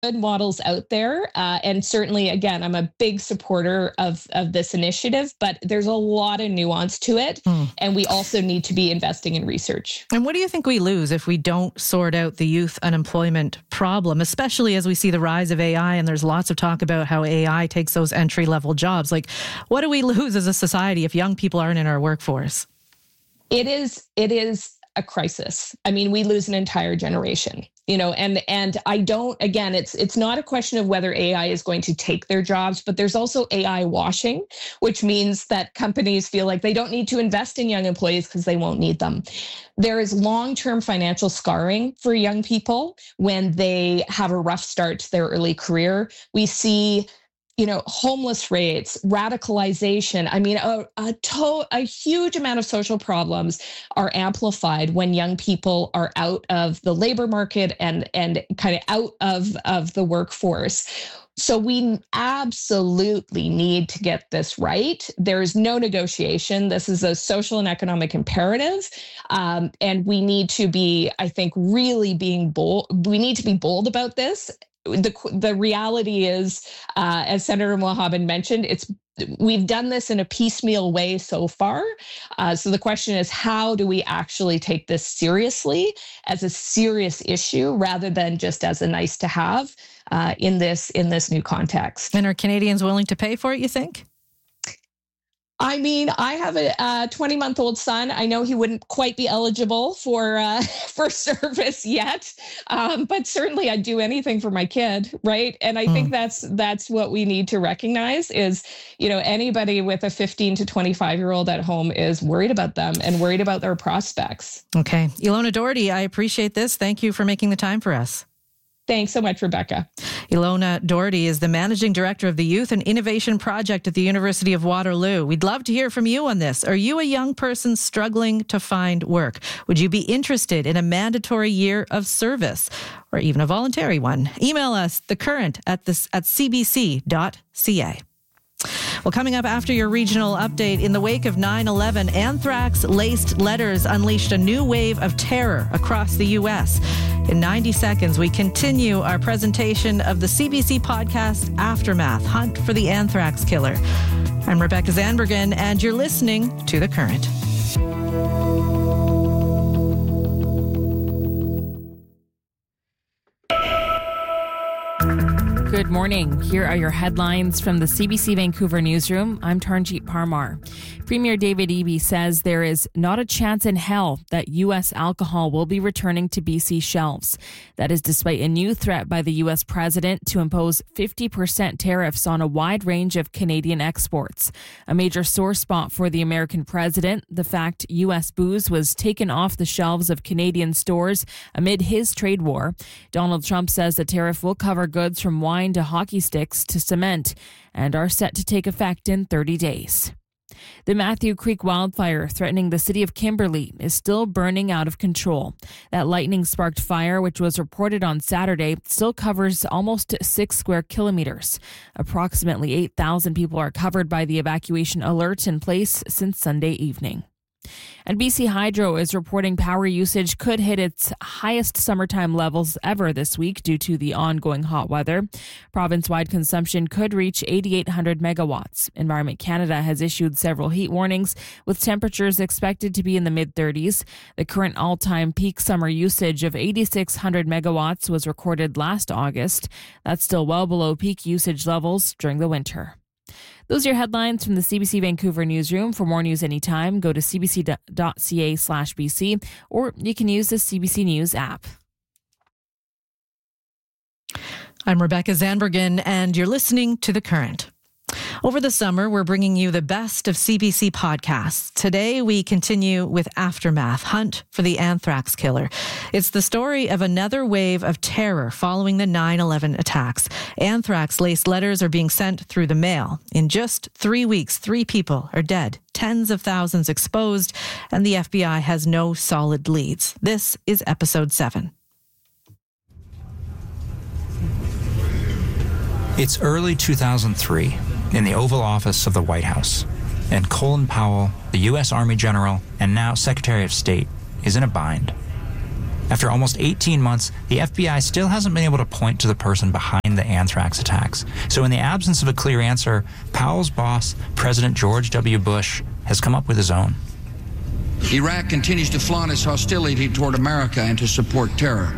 models out there. And certainly, again, I'm a big supporter of this initiative, but there's a lot of nuance to it. And we also need to be investing in research. And what do you think we lose if we don't sort out the youth unemployment problem, especially as we see the rise of AI? And there's lots of talk about how AI takes those entry-level jobs. Like, what do we lose as a society if young people aren't in our workforce? It is a crisis. I mean, we lose an entire generation, and I don't, again, it's not a question of whether AI is going to take their jobs, but there's also AI washing, which means that companies feel like they don't need to invest in young employees because they won't need them. There is long-term financial scarring for young people when they have a rough start to their early career. We see homeless rates, radicalization. I mean, a huge amount of social problems are amplified when young people are out of the labor market and kind of out of the workforce. So we absolutely need to get this right. There is no negotiation. This is a social and economic imperative. And we need to be, I think, really being bold. We need to be bold about this. The reality is, as Senator Mohabed mentioned, we've done this in a piecemeal way so far. So the question is, how do we actually take this seriously as a serious issue rather than just as a nice to have in this new context? And are Canadians willing to pay for it, you think? I mean, I have a 20-month-old son. I know he wouldn't quite be eligible for service yet, but certainly I'd do anything for my kid, right? And I think that's what we need to recognize is, anybody with a 15 to 25-year-old at home is worried about them and worried about their prospects. Okay. Ilona Doherty, I appreciate this. Thank you for making the time for us. Thanks so much, Rebecca. Ilona Doherty is the Managing Director of the Youth and Innovation Project at the University of Waterloo. We'd love to hear from you on this. Are you a young person struggling to find work? Would you be interested in a mandatory year of service or even a voluntary one? Email us, thecurrent@cbc.ca. Well, coming up after your regional update, in the wake of 9/11, anthrax-laced letters unleashed a new wave of terror across the U.S. In 90 seconds, we continue our presentation of the CBC podcast Aftermath, Hunt for the Anthrax Killer. I'm Rebecca Zandbergen, and you're listening to The Current. Good morning. Here are your headlines from the CBC Vancouver newsroom. I'm Tarnjeet Parmar. Premier David Eby says there is not a chance in hell that U.S. alcohol will be returning to BC shelves. That is despite a new threat by the U.S. president to impose 50% tariffs on a wide range of Canadian exports. A major sore spot for the American president, the fact U.S. booze was taken off the shelves of Canadian stores amid his trade war. Donald Trump says the tariff will cover goods from wine to hockey sticks to cement and are set to take effect in 30 days. The Matthew Creek wildfire threatening the city of Kimberley is still burning out of control. That lightning-sparked fire, which was reported on Saturday, still covers almost 6 square kilometers. Approximately 8,000 people are covered by the evacuation alert in place since Sunday evening. And BC Hydro is reporting power usage could hit its highest summertime levels ever this week due to the ongoing hot weather. Province-wide consumption could reach 8,800 megawatts. Environment Canada has issued several heat warnings, with temperatures expected to be in the mid-30s. The current all-time peak summer usage of 8,600 megawatts was recorded last August. That's still well below peak usage levels during the winter. Those are your headlines from the CBC Vancouver newsroom. For more news anytime, go to cbc.ca/BC, or you can use the CBC News app. I'm Rebecca Zandbergen, and you're listening to The Current. Over the summer, we're bringing you the best of CBC podcasts. Today, we continue with Aftermath, Hunt for the Anthrax Killer. It's the story of another wave of terror following the 9/11 attacks. Anthrax-laced letters are being sent through the mail. In just 3 weeks, 3 people are dead, tens of thousands exposed, and the FBI has no solid leads. This is episode 7. It's early 2003 in the Oval Office of the White House, and Colin Powell, the U.S. Army general and now Secretary of State, is in a bind. After almost 18 months, the FBI still hasn't been able to point to the person behind the anthrax attacks. So in the absence of a clear answer, Powell's boss, President George W. Bush, has come up with his own. Iraq continues to flaunt its hostility toward America and to support terror.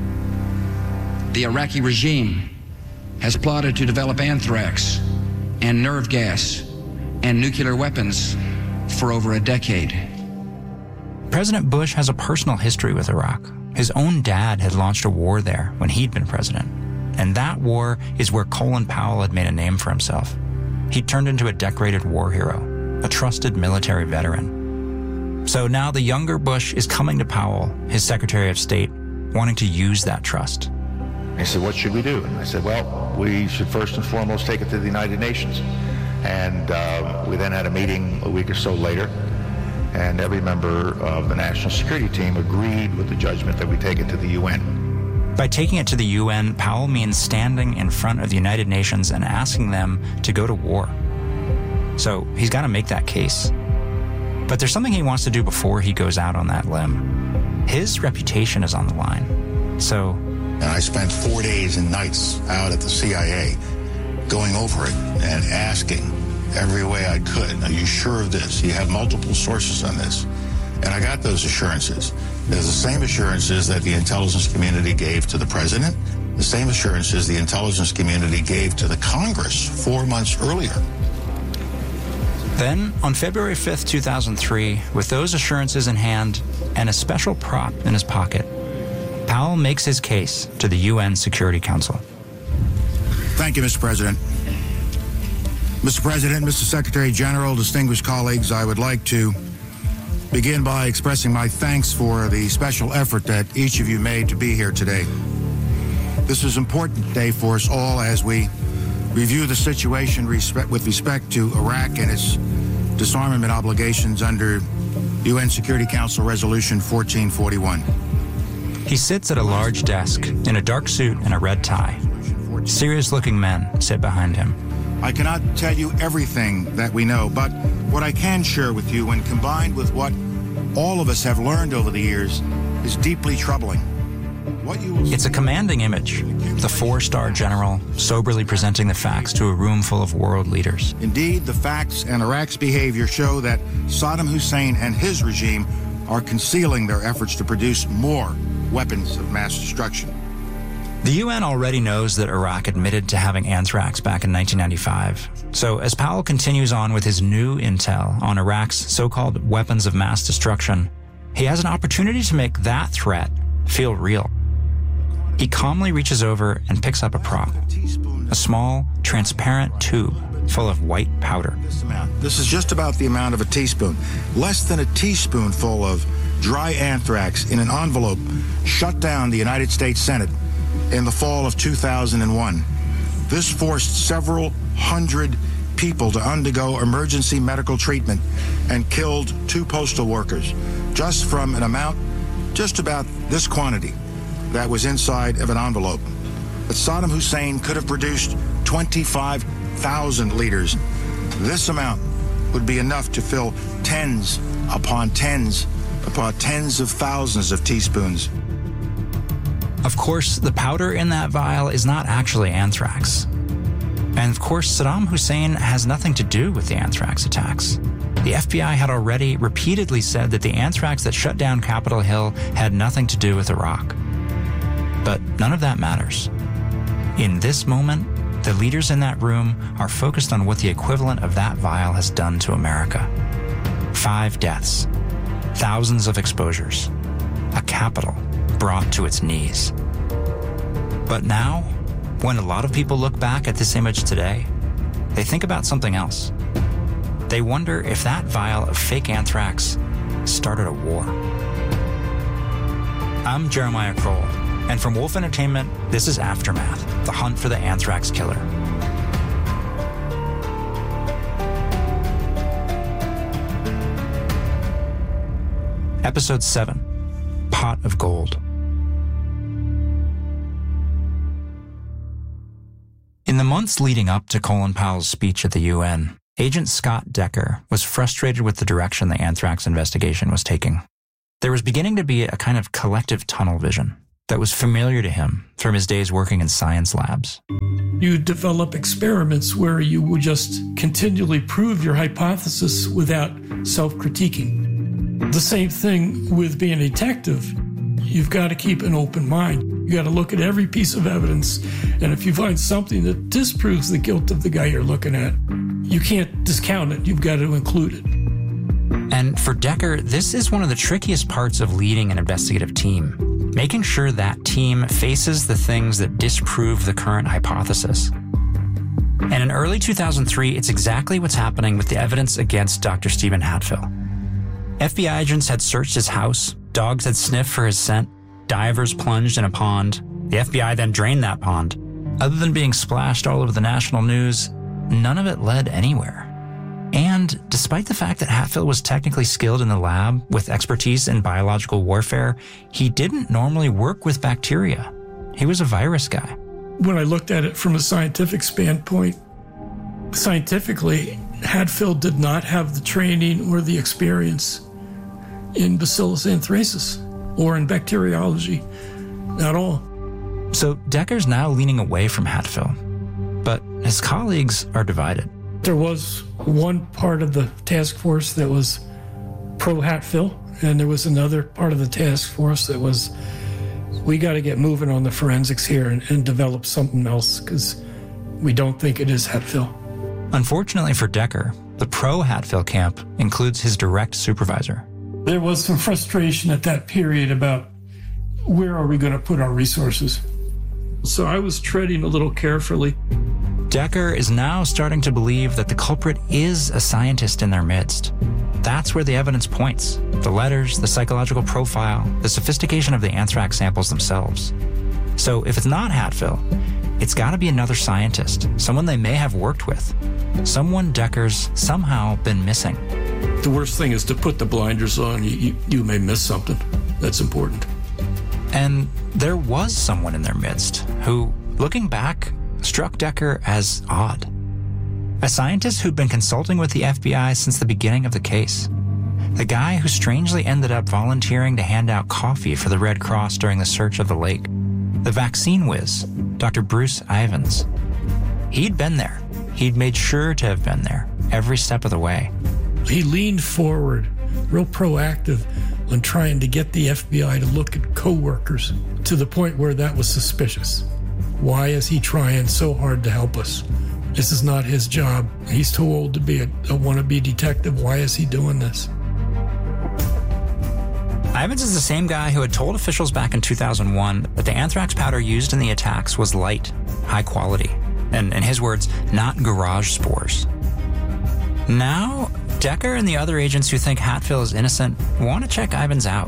The Iraqi regime has plotted to develop anthrax and nerve gas and nuclear weapons for over a decade. President Bush has a personal history with Iraq. His own dad had launched a war there when he'd been president. And that war is where Colin Powell had made a name for himself. He'd turned into a decorated war hero, a trusted military veteran. So now the younger Bush is coming to Powell, his Secretary of State, wanting to use that trust. He said, what should we do? And I said, well, we should first and foremost take it to the United Nations. And we then had a meeting a week or so later, and every member of the national security team agreed with the judgment that we take it to the UN. By taking it to the UN, Powell means standing in front of the United Nations and asking them to go to war. So he's got to make that case. But there's something he wants to do before he goes out on that limb. His reputation is on the line. So... And I spent 4 days and nights out at the CIA going over it and asking every way I could, are you sure of this? You have multiple sources on this. And I got those assurances. There's the same assurances that the intelligence community gave to the president, the same assurances the intelligence community gave to the Congress 4 months earlier. Then, on February 5th, 2003, with those assurances in hand and a special prop in his pocket, Powell makes his case to the UN Security Council. Thank you, Mr. President. Mr. President, Mr. Secretary General, distinguished colleagues, I would like to begin by expressing my thanks for the special effort that each of you made to be here today. This is an important day for us all as we review the situation with respect to Iraq and its disarmament obligations under UN Security Council Resolution 1441. He sits at a large desk in a dark suit and a red tie. Serious-looking men sit behind him. I cannot tell you everything that we know, but what I can share with you, when combined with what all of us have learned over the years, is deeply troubling. It's a commanding image, the 4-star general soberly presenting the facts to a room full of world leaders. Indeed, the facts and Iraq's behavior show that Saddam Hussein and his regime are concealing their efforts to produce more weapons of mass destruction. The UN already knows that Iraq admitted to having anthrax back in 1995. So as Powell continues on with his new intel on Iraq's so-called weapons of mass destruction, he has an opportunity to make that threat feel real. He calmly reaches over and picks up a prop, a small, transparent tube full of white powder. This is just about the amount of a teaspoon. Less than a teaspoonful of dry anthrax in an envelope shut down the United States Senate in the fall of 2001. This forced several hundred people to undergo emergency medical treatment and killed 2 postal workers just from an amount just about this quantity that was inside of an envelope. But Saddam Hussein could have produced 25,000 liters. This amount would be enough to fill tens upon tens of thousands of teaspoons. Of course, the powder in that vial is not actually anthrax. And of course, Saddam Hussein has nothing to do with the anthrax attacks. The FBI had already repeatedly said that the anthrax that shut down Capitol Hill had nothing to do with Iraq. But none of that matters. In this moment, the leaders in that room are focused on what the equivalent of that vial has done to America. 5 deaths, thousands of exposures, a capital brought to its knees. But now, when a lot of people look back at this image today, they think about something else. They wonder if that vial of fake anthrax started a war. I'm Jeremiah Kroll, and from Wolf Entertainment, this is Aftermath, the hunt for the anthrax killer. Episode 7, Pot of Gold. In the months leading up to Colin Powell's speech at the UN, Agent Scott Decker was frustrated with the direction the anthrax investigation was taking. There was beginning to be a kind of collective tunnel vision that was familiar to him from his days working in science labs. You develop experiments where you would just continually prove your hypothesis without self-critiquing. The same thing with being a detective. You've got to keep an open mind. You got to look at every piece of evidence, and if you find something that disproves the guilt of the guy you're looking at, you can't discount it. You've got to include it. And for Decker, this is one of the trickiest parts of leading an investigative team, making sure that team faces the things that disprove the current hypothesis. And in early 2003, it's exactly what's happening with the evidence against Dr. Stephen Hatfill. FBI agents had searched his house, dogs had sniffed for his scent, divers plunged in a pond. The FBI then drained that pond. Other than being splashed all over the national news, none of it led anywhere. And despite the fact that Hatfill was technically skilled in the lab with expertise in biological warfare, he didn't normally work with bacteria. He was a virus guy. When I looked at it from a scientific standpoint, scientifically, Hatfill did not have the training or the experience in Bacillus anthracis or in bacteriology at all. So Decker's now leaning away from Hatfill, but his colleagues are divided. There was one part of the task force that was pro-Hatfill, and there was another part of the task force that was, we got to get moving on the forensics here and develop something else because we don't think it is Hatfill. Unfortunately for Decker, the pro-Hatfill camp includes his direct supervisor. There was some frustration at that period about where are we going to put our resources. So I was treading a little carefully. Decker is now starting to believe that the culprit is a scientist in their midst. That's where the evidence points. The letters, the psychological profile, the sophistication of the anthrax samples themselves. So if it's not Hatfill, it's got to be another scientist, someone they may have worked with, someone Decker's somehow been missing. The worst thing is to put the blinders on. You may miss something. That's important. And there was someone in their midst who, looking back, struck Decker as odd. A scientist who'd been consulting with the FBI since the beginning of the case. The guy who strangely ended up volunteering to hand out coffee for the Red Cross during the search of the lake. The vaccine whiz, Dr. Bruce Ivins. He'd been there. He'd made sure to have been there every step of the way. He leaned forward, real proactive on trying to get the FBI to look at coworkers to the point where that was suspicious. Why is he trying so hard to help us? This is not his job. He's too old to be a wannabe detective. Why is he doing this? Ivins is the same guy who had told officials back in 2001 that the anthrax powder used in the attacks was light, high quality, and in his words, not garage spores. Now, Decker and the other agents who think Hatfill is innocent want to check Ivins out.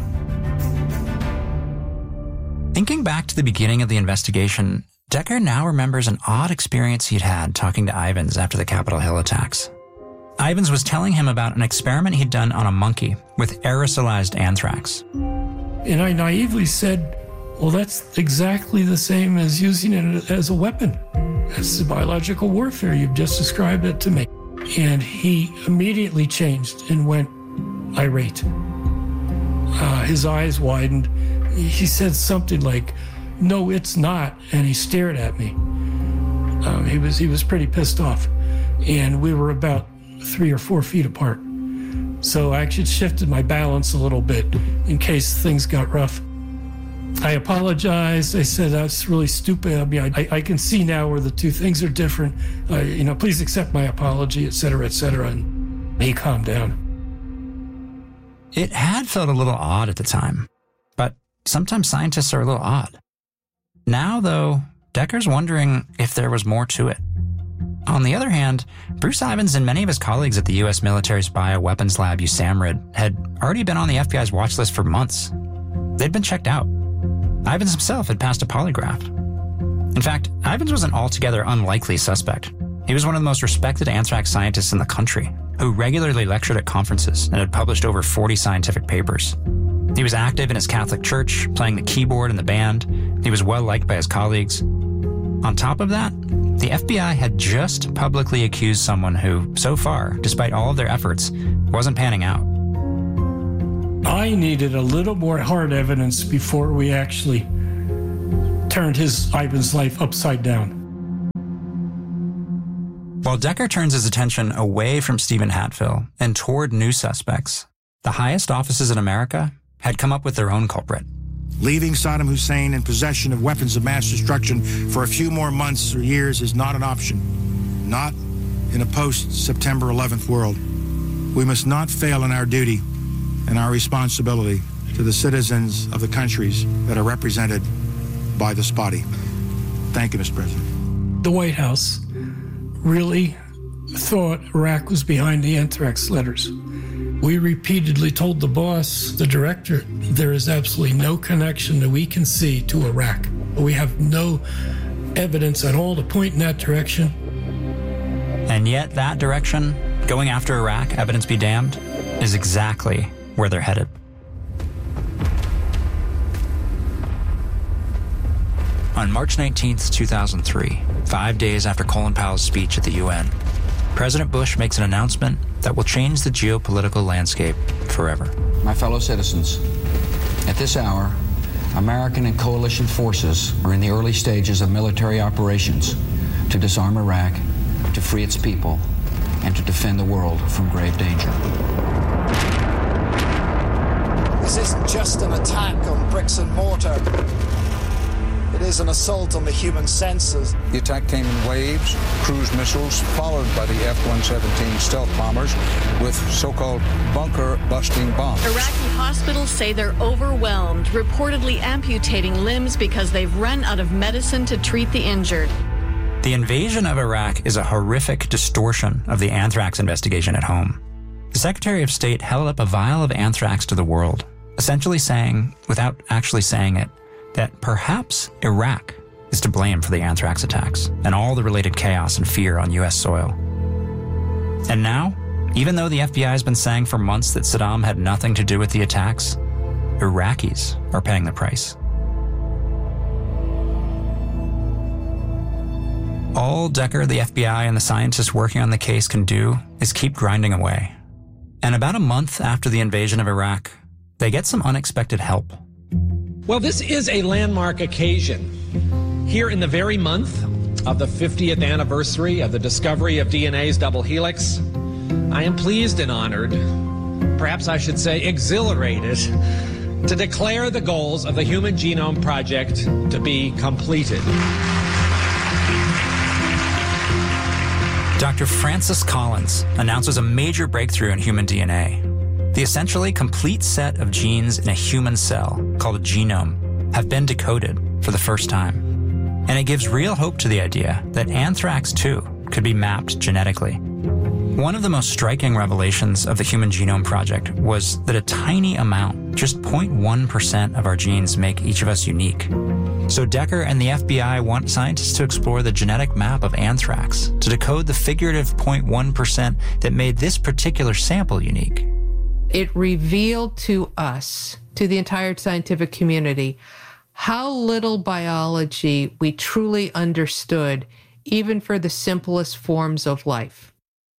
Thinking back to the beginning of the investigation, Decker now remembers an odd experience he'd had talking to Ivins after the Capitol Hill attacks. Ivins was telling him about an experiment he'd done on a monkey with aerosolized anthrax. And I naively said, well, that's exactly the same as using it as a weapon. That's the biological warfare. You've just described it to me. And he immediately changed and went irate. His eyes widened. He said something like, "No, it's not," and he stared at me. He was pretty pissed off, and we were about 3 or 4 feet apart. So I actually shifted my balance a little bit in case things got rough. I apologized. I said, that's really stupid. I mean, I can see now where the two things are different. Please accept my apology, et cetera, and he calmed down. It had felt a little odd at the time, but sometimes scientists are a little odd. Now, though, Decker's wondering if there was more to it. On the other hand, Bruce Ivins and many of his colleagues at the U.S. military's bioweapons lab, USAMRIID, had already been on the FBI's watch list for months. They'd been checked out. Ivins himself had passed a polygraph. In fact, Ivins was an altogether unlikely suspect. He was one of the most respected anthrax scientists in the country, who regularly lectured at conferences and had published over 40 scientific papers. He was active in his Catholic church, playing the keyboard in the band. He was well liked by his colleagues. On top of that, the FBI had just publicly accused someone who, so far, despite all of their efforts, wasn't panning out. I needed a little more hard evidence before we actually turned Ivan's life upside down. While Decker turns his attention away from Stephen Hatfill and toward new suspects, the highest offices in America had come up with their own culprit. Leaving Saddam Hussein in possession of weapons of mass destruction for a few more months or years is not an option. Not in a post-September 11th world. We must not fail in our duty and our responsibility to the citizens of the countries that are represented by the Spotty. Thank you, Mr. President. The White House really thought Iraq was behind the anthrax letters. We repeatedly told the boss, the director, there is absolutely no connection that we can see to Iraq. We have no evidence at all to point in that direction. And yet that direction, going after Iraq, evidence be damned, is exactly where they're headed. On March 19th, 2003, 5 days after Colin Powell's speech at the UN, President Bush makes an announcement that will change the geopolitical landscape forever. My fellow citizens, at this hour, American and coalition forces are in the early stages of military operations to disarm Iraq, to free its people, and to defend the world from grave danger. This isn't just an attack on bricks and mortar. It is an assault on the human senses. The attack came in waves, cruise missiles, followed by the F-117 stealth bombers with so-called bunker-busting bombs. Iraqi hospitals say they're overwhelmed, reportedly amputating limbs because they've run out of medicine to treat the injured. The invasion of Iraq is a horrific distortion of the anthrax investigation at home. The Secretary of State held up a vial of anthrax to the world, essentially saying, without actually saying it, that perhaps Iraq is to blame for the anthrax attacks and all the related chaos and fear on U.S. soil. And now, even though the FBI has been saying for months that Saddam had nothing to do with the attacks, Iraqis are paying the price. All Decker, the FBI, and the scientists working on the case can do is keep grinding away. And about a month after the invasion of Iraq, they get some unexpected help. Well, this is a landmark occasion. Here in the very month of the 50th anniversary of the discovery of DNA's double helix, I am pleased and honored, perhaps I should say exhilarated, to declare the goals of the Human Genome Project to be completed. Dr. Francis Collins announces a major breakthrough in human DNA. The essentially complete set of genes in a human cell, called a genome, have been decoded for the first time. And it gives real hope to the idea that anthrax, too, could be mapped genetically. One of the most striking revelations of the Human Genome Project was that a tiny amount, just 0.1% of our genes make each of us unique. So Decker and the FBI want scientists to explore the genetic map of anthrax to decode the figurative 0.1% that made this particular sample unique. It revealed to us, to the entire scientific community, how little biology we truly understood, even for the simplest forms of life.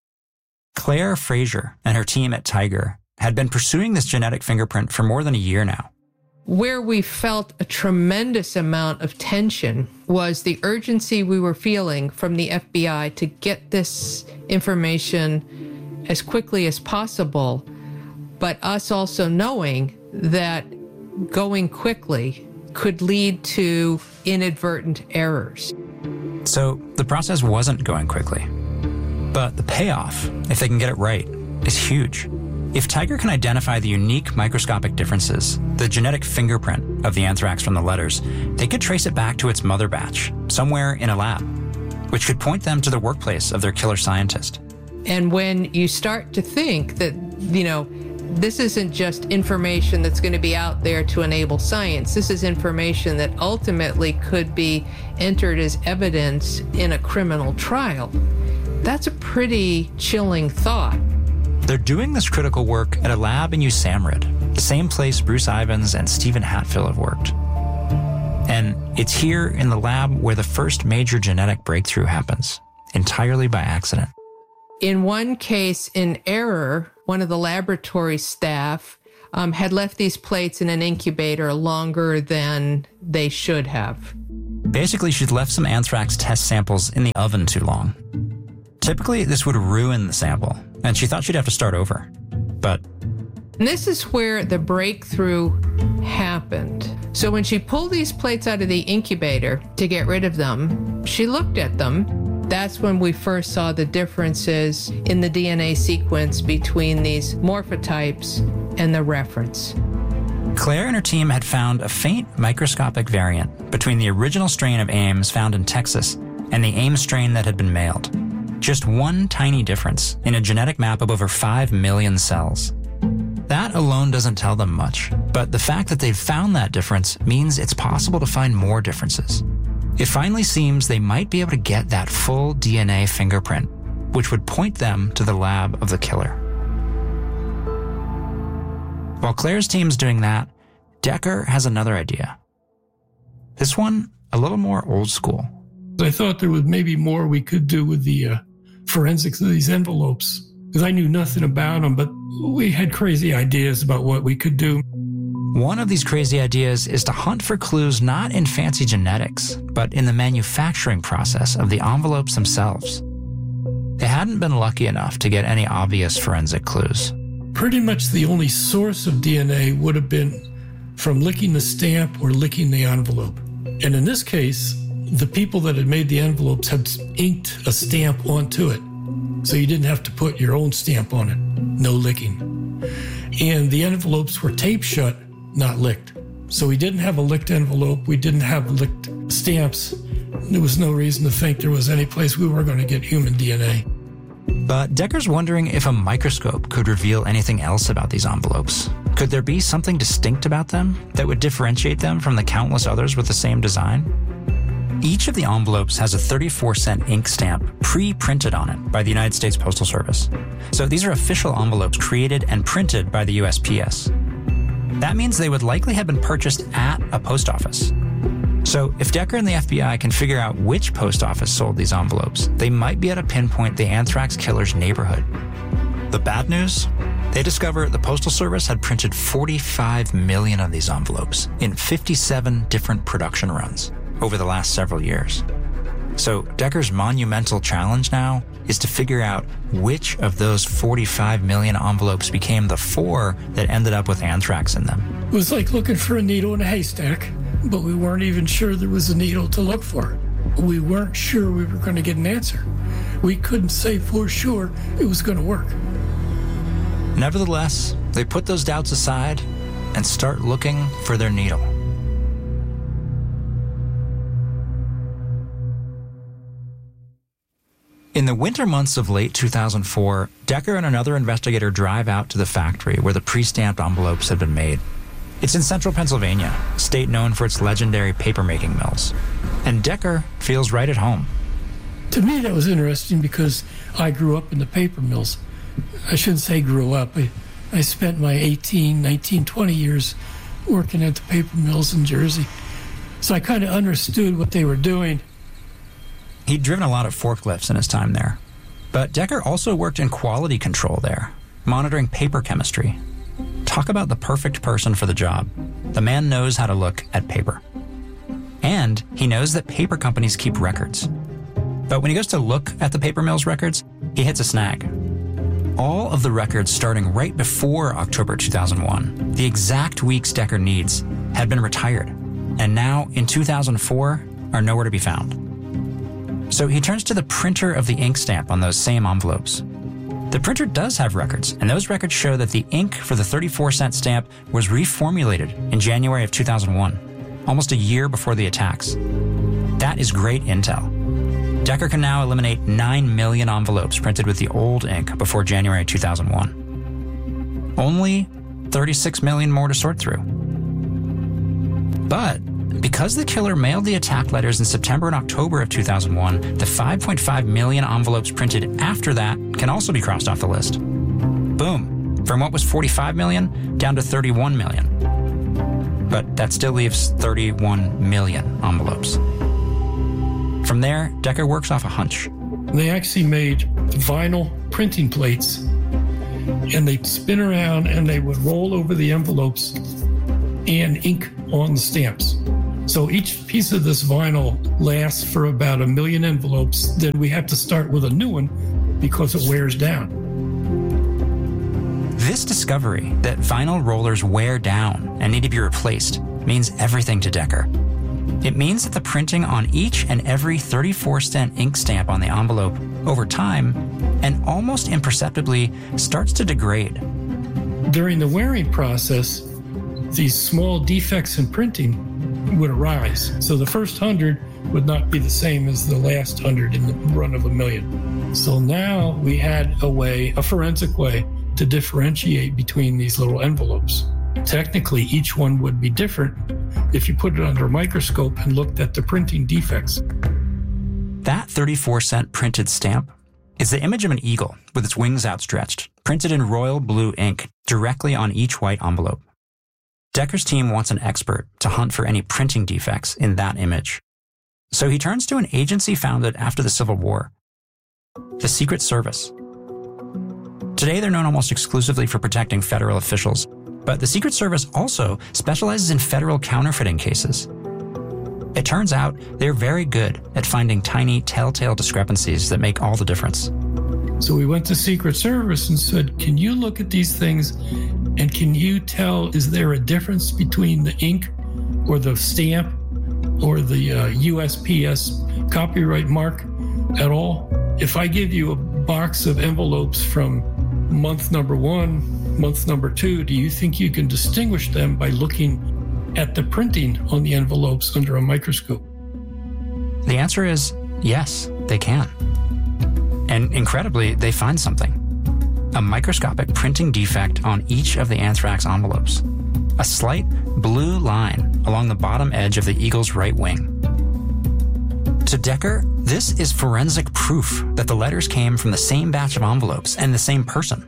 Claire Fraser and her team at Tiger had been pursuing this genetic fingerprint for more than a year now. Where we felt a tremendous amount of tension was the urgency we were feeling from the FBI to get this information as quickly as possible, but us also knowing that going quickly could lead to inadvertent errors. So the process wasn't going quickly. But the payoff, if they can get it right, is huge. If Tiger can identify the unique microscopic differences, the genetic fingerprint of the anthrax from the letters, they could trace it back to its mother batch, somewhere in a lab, which could point them to the workplace of their killer scientist. And when you start to think that, this isn't just information that's going to be out there to enable science. This is information that ultimately could be entered as evidence in a criminal trial. That's a pretty chilling thought. They're doing this critical work at a lab in USAMRIID, the same place Bruce Ivins and Stephen Hatfill have worked. And it's here in the lab where the first major genetic breakthrough happens, entirely by accident. In one case, in error, one of the laboratory staff had left these plates in an incubator longer than they should have. Basically, she'd left some anthrax test samples in the oven too long. Typically, this would ruin the sample, and she thought she'd have to start over. But and this is where the breakthrough happened. So when she pulled these plates out of the incubator to get rid of them, she looked at them. That's when we first saw the differences in the DNA sequence between these morphotypes and the reference. Claire and her team had found a faint microscopic variant between the original strain of Ames found in Texas and the Ames strain that had been mailed. Just one tiny difference in a genetic map of over 5 million cells. That alone doesn't tell them much, but the fact that they've found that difference means it's possible to find more differences. It finally seems they might be able to get that full DNA fingerprint, which would point them to the lab of the killer. While Claire's team's doing that, Decker has another idea. This one, a little more old school. I thought there was maybe more we could do with the forensics of these envelopes, because I knew nothing about them, but we had crazy ideas about what we could do. One of these crazy ideas is to hunt for clues not in fancy genetics, but in the manufacturing process of the envelopes themselves. They hadn't been lucky enough to get any obvious forensic clues. Pretty much the only source of DNA would have been from licking the stamp or licking the envelope. And in this case, the people that had made the envelopes had inked a stamp onto it. So you didn't have to put your own stamp on it. No licking. And the envelopes were taped shut, not licked. So we didn't have a licked envelope. We didn't have licked stamps. There was no reason to think there was any place we were going to get human DNA. But Decker's wondering if a microscope could reveal anything else about these envelopes. Could there be something distinct about them that would differentiate them from the countless others with the same design? Each of the envelopes has a 34-cent ink stamp pre-printed on it by the United States Postal Service. So these are official envelopes created and printed by the USPS. That means they would likely have been purchased at a post office. So if Decker and the FBI can figure out which post office sold these envelopes, they might be able to pinpoint the anthrax killer's neighborhood. The bad news? They discover the Postal Service had printed 45 million of these envelopes in 57 different production runs over the last several years. So Decker's monumental challenge now is to figure out which of those 45 million envelopes became the 4 that ended up with anthrax in them. It was like looking for a needle in a haystack, but we weren't even sure there was a needle to look for. We weren't sure we were going to get an answer. We couldn't say for sure it was going to work. Nevertheless, they put those doubts aside and start looking for their needle. In the winter months of late 2004, Decker and another investigator drive out to the factory where the pre-stamped envelopes had been made. It's in central Pennsylvania, a state known for its legendary paper-making mills. And Decker feels right at home. To me, that was interesting because I grew up in the paper mills. I shouldn't say grew up. I spent my 18, 19, 20 years working at the paper mills in Jersey. So I kind of understood what they were doing. He'd driven a lot of forklifts in his time there. But Decker also worked in quality control there, monitoring paper chemistry. Talk about the perfect person for the job. The man knows how to look at paper. And he knows that paper companies keep records. But when he goes to look at the paper mill's records, he hits a snag. All of the records starting right before October 2001, the exact weeks Decker needs, had been retired. And now, in 2004, are nowhere to be found. So he turns to the printer of the ink stamp on those same envelopes. The printer does have records, and those records show that the ink for the 34-cent stamp was reformulated in January of 2001, almost a year before the attacks. That is great intel. Decker can now eliminate 9 million envelopes printed with the old ink before January 2001. Only 36 million more to sort through. But because the killer mailed the attack letters in September and October of 2001, the 5.5 million envelopes printed after that can also be crossed off the list. Boom. From what was 45 million down to 31 million. But that still leaves 31 million envelopes. From there, Decker works off a hunch. They actually made vinyl printing plates, and they'd spin around and they would roll over the envelopes and ink on the stamps. So each piece of this vinyl lasts for about 1 million envelopes. Then we have to start with a new one because it wears down. This discovery that vinyl rollers wear down and need to be replaced means everything to Decker. It means that the printing on each and every 34-cent ink stamp on the envelope over time and almost imperceptibly starts to degrade. During the wearing process, these small defects in printing would arise. So the first 100 would not be the same as the last 100 in the run of 1 million. So now we had a forensic way to differentiate between these little envelopes. Technically, each one would be different if you put it under a microscope and looked at the printing defects. That 34-cent printed stamp is the image of an eagle with its wings outstretched, printed in royal blue ink directly on each white envelope. Decker's team wants an expert to hunt for any printing defects in that image. So he turns to an agency founded after the Civil War, the Secret Service. Today, they're known almost exclusively for protecting federal officials, but the Secret Service also specializes in federal counterfeiting cases. It turns out they're very good at finding tiny, telltale discrepancies that make all the difference. So we went to Secret Service and said, can you look at these things and can you tell, is there a difference between the ink or the stamp or the USPS copyright mark at all? If I give you a box of envelopes from month number 1, month number 2, do you think you can distinguish them by looking at the printing on the envelopes under a microscope? The answer is yes, they can. And incredibly, they find something. A microscopic printing defect on each of the anthrax envelopes. A slight blue line along the bottom edge of the eagle's right wing. To Decker, this is forensic proof that the letters came from the same batch of envelopes and the same person.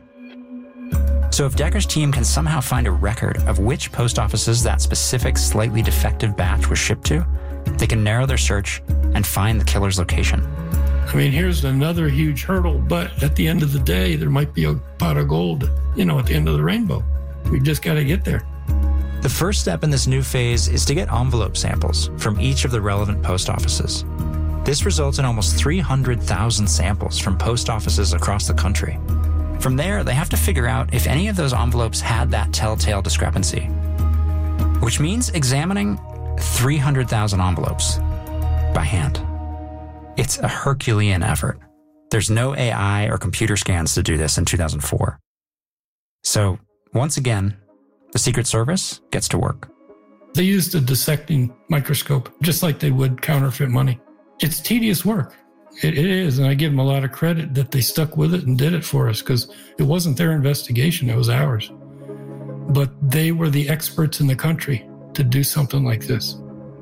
So if Decker's team can somehow find a record of which post offices that specific slightly defective batch was shipped to, they can narrow their search and find the killer's location. I mean, here's another huge hurdle, but at the end of the day, there might be a pot of gold, at the end of the rainbow. We've just got to get there. The first step in this new phase is to get envelope samples from each of the relevant post offices. This results in almost 300,000 samples from post offices across the country. From there, they have to figure out if any of those envelopes had that telltale discrepancy, which means examining 300,000 envelopes by hand. It's a Herculean effort. There's no AI or computer scans to do this in 2004. So, once again, the Secret Service gets to work. They used a dissecting microscope, just like they would counterfeit money. It's tedious work. It is, and I give them a lot of credit that they stuck with it and did it for us, because it wasn't their investigation, it was ours. But they were the experts in the country to do something like this.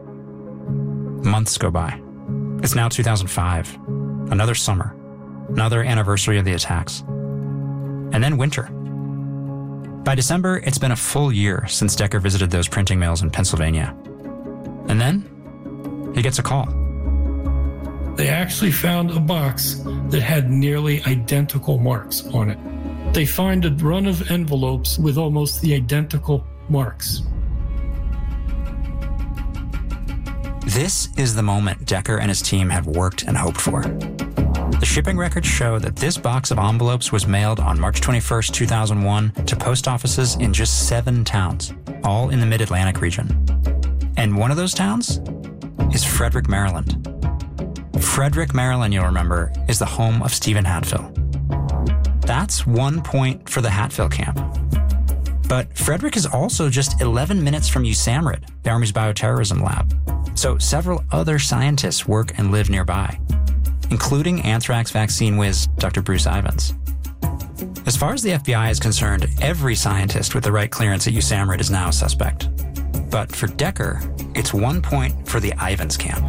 Months go by. It's now 2005, another summer, another anniversary of the attacks, and then winter. By December, it's been a full year since Decker visited those printing mills in Pennsylvania. And then he gets a call. They actually found a box that had nearly identical marks on it. They find a run of envelopes with almost the identical marks. This is the moment Decker and his team have worked and hoped for. The shipping records show that this box of envelopes was mailed on March 21st, 2001 to post offices in just 7 towns, all in the Mid-Atlantic region. And one of those towns is Frederick, Maryland. Frederick, Maryland, you'll remember, is the home of Stephen Hatfill. That's 1 point for the Hatfill camp. But Frederick is also just 11 minutes from USAMRIID, the Army's bioterrorism lab. So several other scientists work and live nearby, including anthrax vaccine whiz Dr. Bruce Ivins. As far as the FBI is concerned, every scientist with the right clearance at USAMRIID is now a suspect. But for Decker, it's 1 point for the Ivins camp.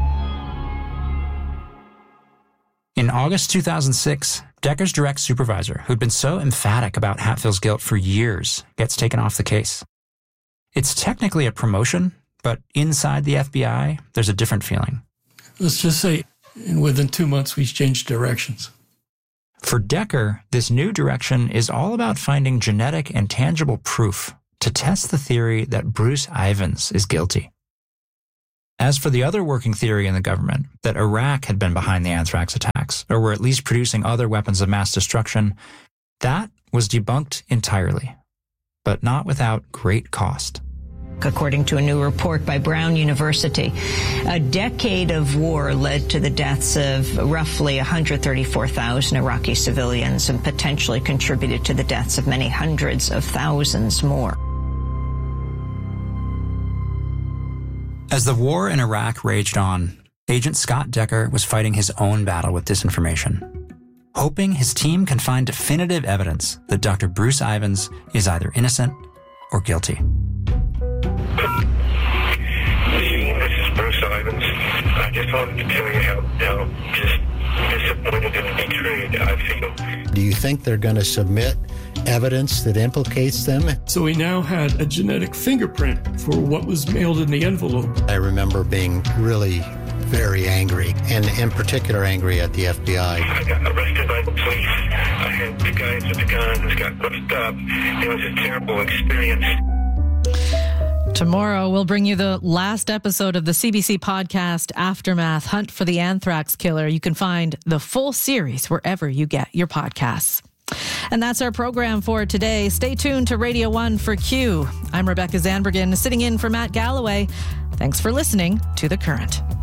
In August 2006, Decker's direct supervisor, who'd been so emphatic about Hatfill's guilt for years, gets taken off the case. It's technically a promotion, but inside the FBI, there's a different feeling. Let's just say within 2 months, we changed directions. For Decker, this new direction is all about finding genetic and tangible proof to test the theory that Bruce Ivins is guilty. As for the other working theory in the government, that Iraq had been behind the anthrax attacks, or were at least producing other weapons of mass destruction, that was debunked entirely, but not without great cost. According to a new report by Brown University, a decade of war led to the deaths of roughly 134,000 Iraqi civilians and potentially contributed to the deaths of many hundreds of thousands more. As the war in Iraq raged on, Agent Scott Decker was fighting his own battle with disinformation, hoping his team can find definitive evidence that Dr. Bruce Ivins is either innocent or guilty. This is Bruce Ivins. I just wanted to tell you how just disappointed and betrayed I feel. Do you think they're going to submit evidence that implicates them? So we now had a genetic fingerprint for what was mailed in the envelope. I remember being really very angry, and in particular angry at the FBI. I got arrested by the police. I had the guys with the guns got pushed up. It was a terrible experience. Tomorrow, we'll bring you the last episode of the CBC podcast, Aftermath, Hunt for the Anthrax Killer. You can find the full series wherever you get your podcasts. And that's our program for today. Stay tuned to Radio 1 for Q. I'm Rebecca Zandbergen, sitting in for Matt Galloway. Thanks for listening to The Current.